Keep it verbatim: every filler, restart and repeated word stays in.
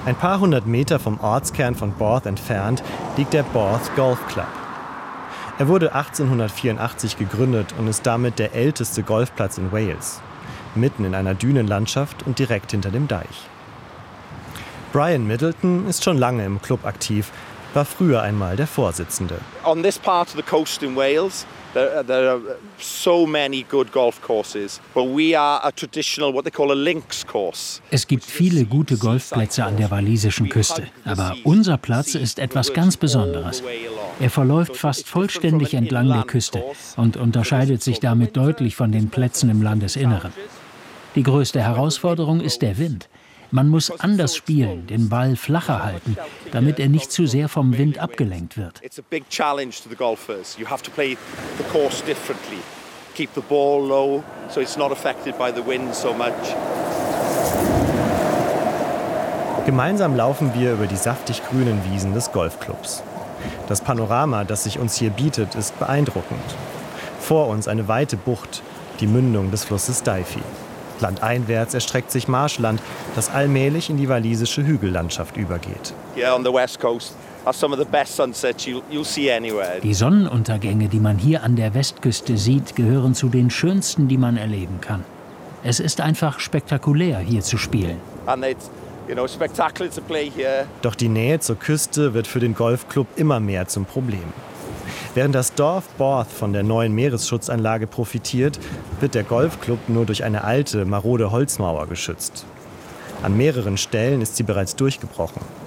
Ein paar hundert Meter vom Ortskern von Bath entfernt liegt der Bath Golf Club. Er wurde achtzehnhundertvierundachtzig gegründet und ist damit der älteste Golfplatz in Wales. Mitten in einer Dünenlandschaft und direkt hinter dem Deich. Brian Middleton ist schon lange im Club aktiv, war früher einmal der Vorsitzende. On this part of the coast in Wales, there, there are so many good golf courses, but we are a traditional, what they call a links course. Es gibt viele gute Golfplätze an der walisischen Küste, aber unser Platz ist etwas ganz Besonderes. Er verläuft fast vollständig entlang der Küste und unterscheidet sich damit deutlich von den Plätzen im Landesinneren. Die größte Herausforderung ist der Wind. Man muss anders spielen, den Ball flacher halten, damit er nicht zu sehr vom Wind abgelenkt wird. It's a big challenge to the golfers. You have to play the course differently. Keep the ball low so it's not affected by the wind so much. Gemeinsam laufen wir über die saftig grünen Wiesen des Golfclubs. Das Panorama, das sich uns hier bietet, ist beeindruckend. Vor uns eine weite Bucht, die Mündung des Flusses Dyfi. Landeinwärts erstreckt sich Marschland, das allmählich in die walisische Hügellandschaft übergeht. Die Sonnenuntergänge, die man hier an der Westküste sieht, gehören zu den schönsten, die man erleben kann. Es ist einfach spektakulär, hier zu spielen. Doch die Nähe zur Küste wird für den Golfclub immer mehr zum Problem. Während das Dorf Bath von der neuen Meeresschutzanlage profitiert, wird der Golfclub nur durch eine alte, marode Holzmauer geschützt. An mehreren Stellen ist sie bereits durchgebrochen.